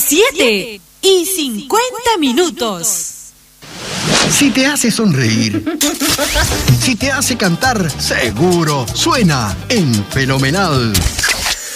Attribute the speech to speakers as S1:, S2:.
S1: 7:50.
S2: Si te hace sonreír, si te hace cantar, seguro suena en Fenomenal.